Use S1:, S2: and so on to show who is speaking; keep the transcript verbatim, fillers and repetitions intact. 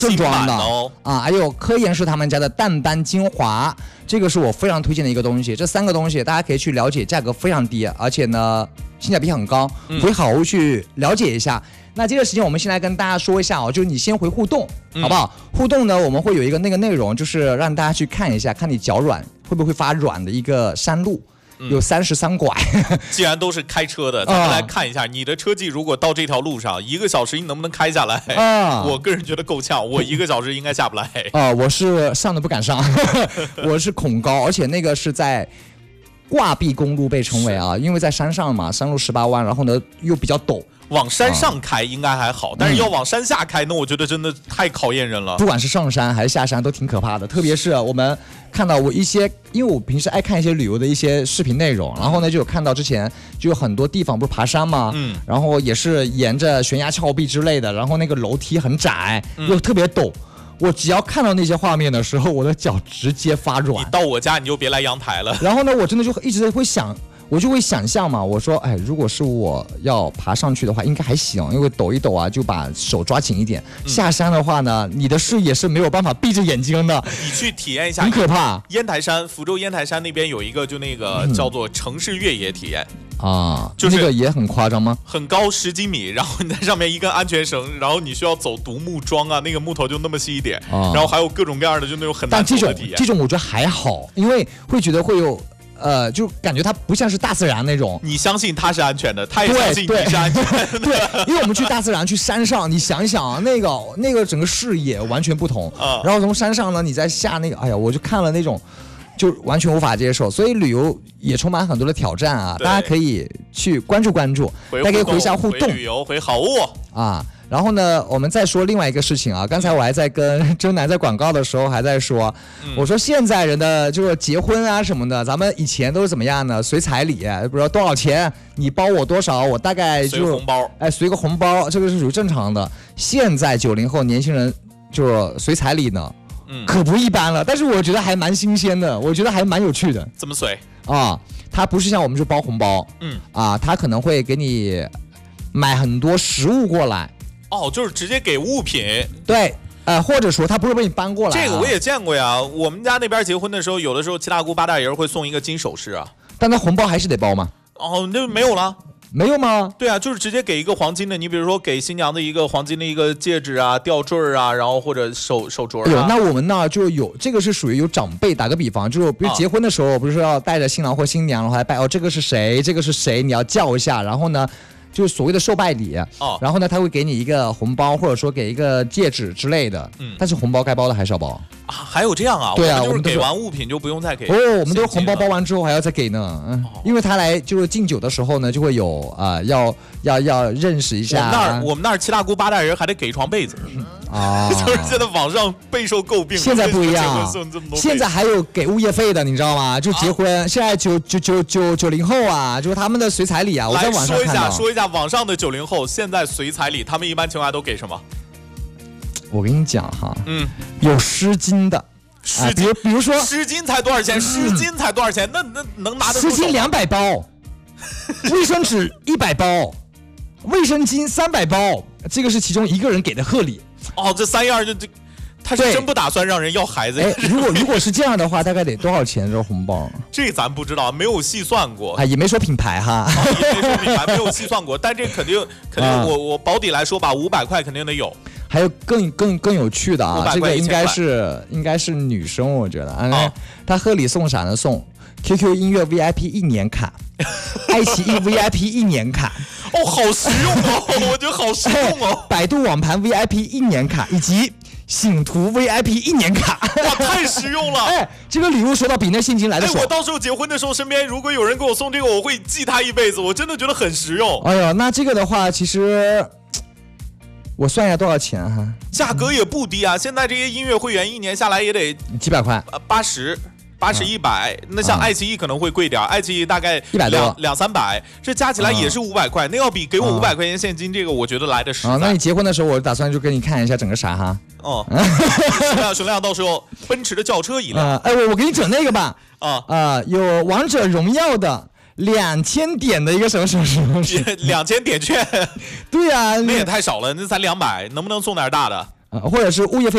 S1: 正装的
S2: 哦
S1: 啊，还有科颜氏他们家的淡斑精华，这个是我非常推荐的一个东西。这三个东西大家可以去了解，价格非常低，而且呢性价比很高，可以好好去了解一下。嗯、那接着时间，我们先来跟大家说一下哦，就是你先回互动，嗯、好不好？互动呢，我们会有一个那个内容，就是让大家去看一下，看你脚软会不会发软的一个山路。有三十三拐，
S2: 既然都是开车的，咱们来看一下、啊、你的车技，如果到这条路上一个小时，你能不能开下来？啊，我个人觉得够呛，我一个小时应该下不来。
S1: 啊，我是上都不敢上，我是恐高，而且那个是在挂壁公路被称为啊，因为在山上嘛，山路十八弯，然后呢又比较陡。
S2: 往山上开应该还好，啊、但是要往山下开，那我觉得真的太考验人了。
S1: 不管是上山还是下山，都挺可怕的。特别是我们看到我一些，因为我平时爱看一些旅游的一些视频内容，然后呢就有看到之前就有很多地方不是爬山嘛，嗯，然后也是沿着悬崖峭壁之类的，然后那个楼梯很窄，嗯、又特别陡。我只要看到那些画面的时候，我的脚直接发软。
S2: 你到我家你就别来阳台了。
S1: 然后呢，我真的就一直会想。我就会想象嘛，我说，哎，如果是我要爬上去的话，应该还行，因为抖一抖啊，就把手抓紧一点。嗯、下山的话呢，你的视野是没有办法闭着眼睛的。
S2: 你去体验一下，
S1: 很可怕。
S2: 烟台山，福州烟台山那边有一个，就那个叫做城市越野体验。
S1: 啊，
S2: 就是
S1: 那个也很夸张吗？
S2: 很高十几米，然后你在上面一根安全绳，然后你需要走独木桩啊，那个木头就那么细一点，啊、然后还有各种各样的就那种很难走的体验。
S1: 但这种这种我觉得还好，因为会觉得会有。呃，就感觉它不像是大自然那种。
S2: 你相信它是安全的，它也相信你是安全的。
S1: 对，对因为我们去大自然，去山上，你想一想，那个那个整个视野完全不同。啊、然后从山上呢，你再下那个，哎呀，我就看了那种，就完全无法接受。所以旅游也充满很多的挑战啊，大家可以去关注关注，大家可以回一下互动，
S2: 回旅游，回好物
S1: 啊。然后呢，我们再说另外一个事情啊。刚才我还在跟周南在广告的时候还在说，嗯、我说现在人的就是结婚啊什么的，咱们以前都是怎么样呢？随彩礼，比如说多少钱，你包我多少，我大概就
S2: 随红包，
S1: 哎，随个红包，这个是属于正常的。现在九零后年轻人就是随彩礼呢，嗯，可不一般了。但是我觉得还蛮新鲜的，我觉得还蛮有趣的。
S2: 怎么随
S1: 啊？他不是像我们就包红包，嗯，啊，他可能会给你买很多食物过来。
S2: 哦，就是直接给物品，
S1: 对，呃，或者说他不是被你搬过来、啊，
S2: 这个我也见过呀。我们家那边结婚的时候，有的时候七大姑八大爷会送一个金首饰啊，
S1: 但他红包还是得包吗？
S2: 哦，那没有了，
S1: 没有吗？
S2: 对啊，就是直接给一个黄金的，你比如说给新娘的一个黄金的一个戒指啊、吊坠啊，然后或者手手镯、啊。
S1: 有、哎，那我们那就有这个是属于有长辈，打个比方，就是比如结婚的时候，啊、不是说要带着新郎或新娘，然后来拜哦，这个是谁？这个是谁？你要叫一下，然后呢？就是所谓的寿拜礼，哦，然后呢，他会给你一个红包，或者说给一个戒指之类的，嗯，但是红包该包的还是要包
S2: 啊，还有这样啊？
S1: 对啊，
S2: 我们就是给完物品就不用再给
S1: 哦，我们都是红包包完之后还要再给呢，嗯，哦、因为他来就是敬酒的时候呢，就会有啊、呃，要要要认识一下。
S2: 我们那儿我们那儿七大姑八大人还得给一床被子。嗯
S1: 啊，
S2: 就是现在网上备受诟病。
S1: 现在不一样，现在还有给物业费的，你知道吗？就结婚，啊、现在九九九九九零后啊，就是他们的随彩礼啊。我在网上
S2: 说一下，说一下网上的九零后，现在随彩礼，他们一般情况下都给什么？
S1: 我跟你讲哈，嗯，有湿巾的，
S2: 湿巾，
S1: 啊、比如比如说
S2: 湿巾才多少钱？湿巾才多少钱？那那能拿得
S1: 出手？湿巾两百包，卫生纸一百包，卫生巾三百包，这个是其中一个人给的贺礼。
S2: 哦，这三样就这，他是真不打算让人要孩子。
S1: 哎，如果如果是这样的话，大概得多少钱这红包？
S2: 这咱不知道，没有细算过。
S1: 啊，也没说品牌哈，
S2: 啊、也没说品牌，没有细算过。但这肯定肯定，啊、我我保底来说吧，五百块肯定得有。
S1: 还有更更更有趣的啊，这个应该是应该是女生，我觉得啊，啊她贺礼送啥呢？送 Q Q 音乐 V I P 一年卡，爱奇艺 V I P 一年卡。
S2: 哦，好实用哦，我觉得好实用哦。
S1: 百度网盘 V I P 一年卡以及醒图 V I P 一年卡，
S2: 哇，太实用了！
S1: 哎，这个礼物收到比那现金来的爽。
S2: 哎，我到时候结婚的时候，身边如果有人给我送这个，我会记他一辈子。我真的觉得很实用。
S1: 哎呦，那这个的话，其实我算一下多少钱哈？
S2: 价格也不低啊！现在这些音乐会员一年下来也得
S1: 几百块，
S2: 呃，八十。八十一百，那像爱奇艺可能会贵点，啊、爱奇艺大概
S1: 一百多
S2: 两三百，这加起来也是五百块，啊、那要比给我五百块钱现金这个，我觉得来的实在。
S1: 啊，那你结婚的时候，我打算就给你看一下整个啥哈。
S2: 哦，熊亮熊亮，到时候奔驰的轿车一辆。
S1: 啊，哎，我我给你整那个吧。啊啊，有王者荣耀的两千点的一个什么什么什么
S2: 两千点券。
S1: 对呀、啊，
S2: 那也太少了，那才两百，能不能送点大的？
S1: 啊，或者是物业费。